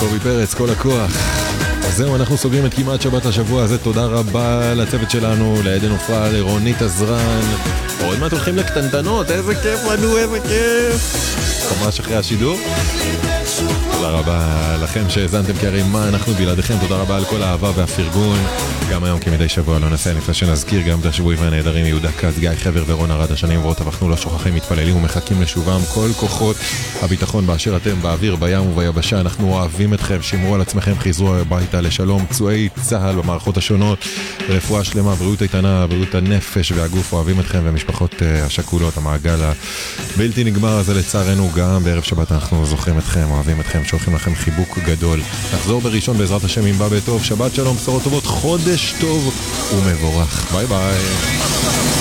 קובי פרץ, כל הכוח. אז זהו, אנחנו סוגרים את כמעט שבת השבוע הזה. תודה רבה לצוות שלנו, לעדן עופרה, לרונית עזרן. עוד מעט הולכים לקטנטנות, איזה כיף לנו, איזה כיף. ממש אחרי השידור. תודה רבה לכם שהזנתם, כי הרי מה אנחנו בלעדיכם. תודה רבה על כל האהבה והפרגון. גם היום כמדי שבוע לא נסע לפני שנזכיר גם את השבועי והנהדרים יהודה כץ, גיא חבר ורון ארד, השנים עברות אבל אנחנו לא שוכחים, מתפללים ומחכים לשובם כל כוחות הביטחון באשר אתם, באוויר, בים וביבשה. אנחנו אוהבים אתכם, שמרו על עצמכם, חזרו הביתה לשלום. פצועי צהל במערכות השונות, רפואה שלמה, בריאות איתנה, בריאות הנפש והגוף, אוהבים אתכם, והמשפחות השכולות, המעגל הבלתי נגמר הזה לצערנו. גם בערב שבת אנחנו זוכרים אתכם, אוהבים אתכם, שולחים לכם חיבוק גדול. נחזור בראשון בעזרת השם עם בא בטוב. שבת שלום, בשורות טובות, חודש טוב ומבורך. ביי ביי.